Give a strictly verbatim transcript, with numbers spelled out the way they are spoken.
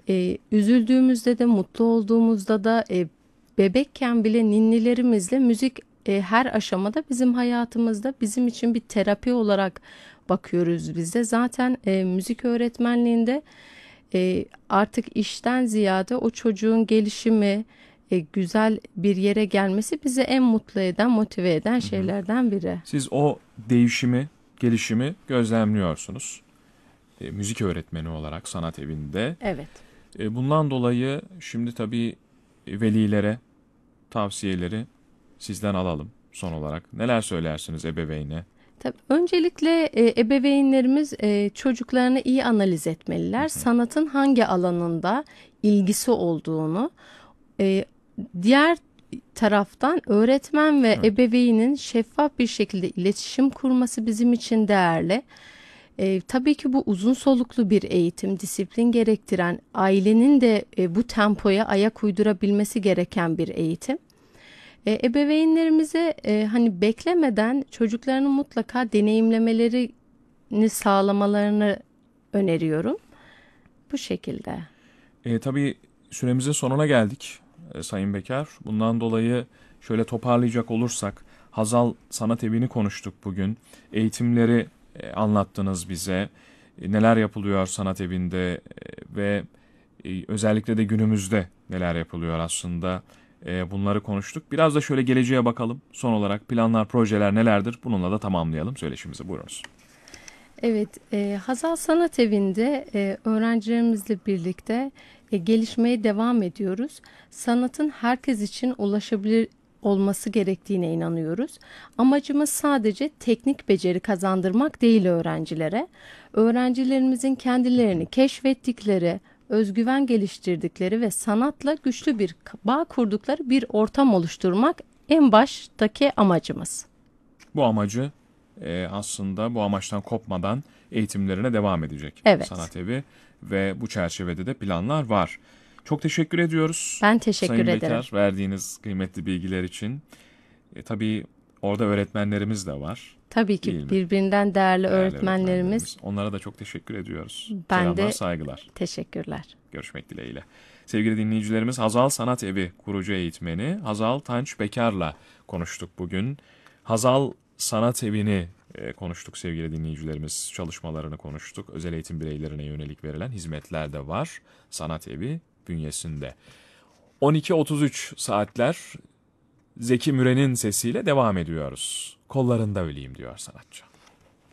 E, üzüldüğümüzde de mutlu olduğumuzda da e, bebekken bile ninnilerimizle müzik e, her aşamada bizim hayatımızda bizim için bir terapi olarak bakıyoruz biz de. Zaten e, müzik öğretmenliğinde e, artık işten ziyade o çocuğun gelişimi, e, güzel bir yere gelmesi bizi en mutlu eden, motive eden Hı hı. şeylerden biri. Siz o değişimi, gelişimi gözlemliyorsunuz. E, müzik öğretmeni olarak sanat evinde. Evet. E, bundan dolayı şimdi tabii e, velilere tavsiyeleri sizden alalım son olarak. Neler söylersiniz ebeveyne? Tabii, öncelikle e, ebeveynlerimiz e, çocuklarını iyi analiz etmeliler. Hı hı. Sanatın hangi alanında ilgisi olduğunu, e, diğer taraftan öğretmen ve Evet. ebeveynin şeffaf bir şekilde iletişim kurması bizim için değerli. E, tabii ki bu uzun soluklu bir eğitim, disiplin gerektiren, ailenin de e, bu tempoya ayak uydurabilmesi gereken bir eğitim. E, ebeveynlerimize e, hani beklemeden çocuklarının mutlaka deneyimlemelerini sağlamalarını öneriyorum. Bu şekilde. E, tabii süremizin sonuna geldik e, Sayın Bekar. Bundan dolayı şöyle toparlayacak olursak Hazal Sanat Evi'ni konuştuk bugün. Eğitimleri e, anlattınız bize. E, neler yapılıyor sanat evinde e, ve e, özellikle de günümüzde neler yapılıyor aslında. E, bunları konuştuk. Biraz da şöyle geleceğe bakalım. Son olarak planlar, projeler nelerdir? Bununla da tamamlayalım söyleşimizi. Buyurunuz. Evet, e, Hazal Sanat Evi'nde e, öğrencilerimizle birlikte e, gelişmeye devam ediyoruz. Sanatın herkes için ulaşabilir olması gerektiğine inanıyoruz. Amacımız sadece teknik beceri kazandırmak değil öğrencilere. Öğrencilerimizin kendilerini keşfettikleri, özgüven geliştirdikleri ve sanatla güçlü bir bağ kurdukları bir ortam oluşturmak en baştaki amacımız. Bu amacı e, aslında bu amaçtan kopmadan eğitimlerine devam edecek Evet, sanat evi ve bu çerçevede de planlar var. Çok teşekkür ediyoruz ben teşekkür Sayın ederim. Bekar verdiğiniz kıymetli bilgiler için. E, tabii orada öğretmenlerimiz de var, Tabii ki değil mi? birbirinden değerli Değerli öğretmenlerimiz. öğretmenlerimiz. Onlara da çok teşekkür ediyoruz. Ben Selamlar, de saygılar. teşekkürler. Görüşmek dileğiyle. Sevgili dinleyicilerimiz, Hazal Sanat Evi kurucu eğitmeni Hazal Tanç Bekar'la konuştuk bugün. Hazal Sanat Evi'ni e, konuştuk sevgili dinleyicilerimiz. Çalışmalarını konuştuk. Özel eğitim bireylerine yönelik verilen hizmetler de var Sanat Evi bünyesinde. on iki otuz üç saatler Zeki Müren'in sesiyle devam ediyoruz. Kollarında öleyim diyor sanatçı.